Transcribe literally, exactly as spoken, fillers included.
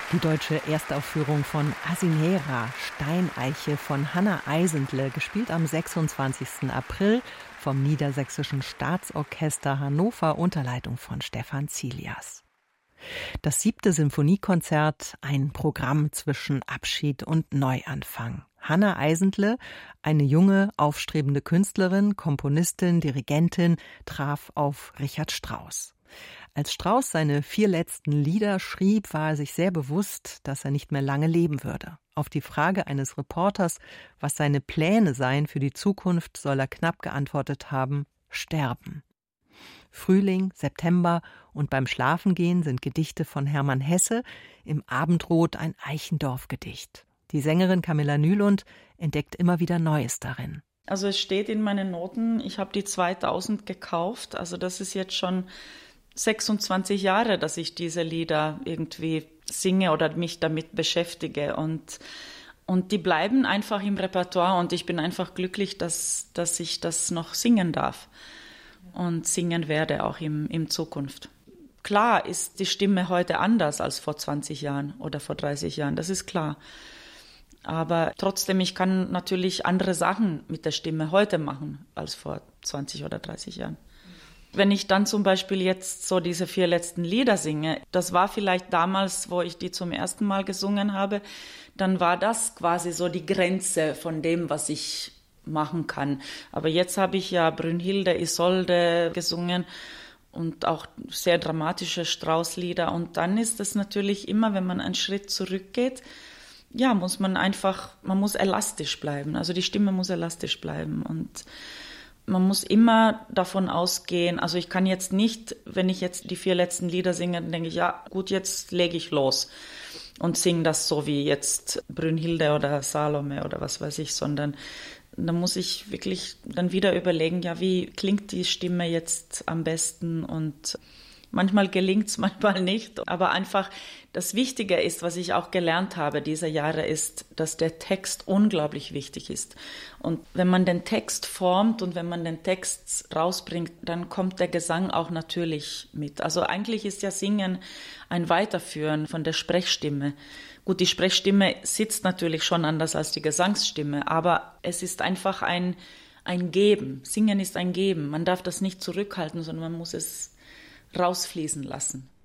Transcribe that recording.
Die deutsche Erstaufführung von Asinera, Steineiche von Hanna Eisendle, gespielt am sechsundzwanzigsten April vom Niedersächsischen Staatsorchester Hannover unter Leitung von Stefan Zilias. Das siebte Symphoniekonzert, ein Programm zwischen Abschied und Neuanfang. Hanna Eisendle, eine junge, aufstrebende Künstlerin, Komponistin, Dirigentin, traf auf Richard Strauss. Als Strauss seine vier letzten Lieder schrieb, war er sich sehr bewusst, dass er nicht mehr lange leben würde. Auf die Frage eines Reporters, was seine Pläne seien für die Zukunft, soll er knapp geantwortet haben: Sterben. Frühling, September und beim Schlafengehen sind Gedichte von Hermann Hesse, im Abendrot ein Eichendorff-Gedicht. Die Sängerin Camilla Nylund entdeckt immer wieder Neues darin. Also es steht in meinen Noten, ich habe die zweitausend gekauft, also das ist jetzt schon sechsundzwanzig Jahre, dass ich diese Lieder irgendwie singe oder mich damit beschäftige. Und, und die bleiben einfach im Repertoire und ich bin einfach glücklich, dass, dass ich das noch singen darf und singen werde auch im, in Zukunft. Klar ist die Stimme heute anders als vor zwanzig Jahren oder vor dreißig Jahren, das ist klar. Aber trotzdem, ich kann natürlich andere Sachen mit der Stimme heute machen als vor zwanzig oder dreißig Jahren. Wenn ich dann zum Beispiel jetzt so diese vier letzten Lieder singe, das war vielleicht damals, wo ich die zum ersten Mal gesungen habe, dann war das quasi so die Grenze von dem, was ich machen kann. Aber jetzt habe ich ja Brünnhilde, Isolde gesungen und auch sehr dramatische Strauß-Lieder. Und dann ist es natürlich immer, wenn man einen Schritt zurückgeht, ja, muss man einfach, man muss elastisch bleiben. Also die Stimme muss elastisch bleiben und man muss immer davon ausgehen, also ich kann jetzt nicht, wenn ich jetzt die vier letzten Lieder singe, dann denke ich, ja gut, jetzt lege ich los und singe das so wie jetzt Brünnhilde oder Salome oder was weiß ich, sondern dann muss ich wirklich dann wieder überlegen, ja, wie klingt die Stimme jetzt am besten und manchmal gelingt es, manchmal nicht, aber einfach das Wichtige ist, was ich auch gelernt habe dieser Jahre, ist, dass der Text unglaublich wichtig ist. Und wenn man den Text formt und wenn man den Text rausbringt, dann kommt der Gesang auch natürlich mit. Also eigentlich ist ja Singen ein Weiterführen von der Sprechstimme. Gut, die Sprechstimme sitzt natürlich schon anders als die Gesangsstimme, aber es ist einfach ein, ein Geben. Singen ist ein Geben. Man darf das nicht zurückhalten, sondern man muss es rausfließen lassen.